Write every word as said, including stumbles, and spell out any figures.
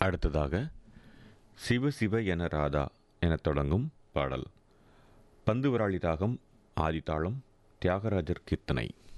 அடுத்ததாக சிவ சிவ என ராதா எனத் தொடங்கும் பாடல். பந்துவராளி ராகம், ஆதிதாளம், தியாகராஜர் கீர்த்தனை.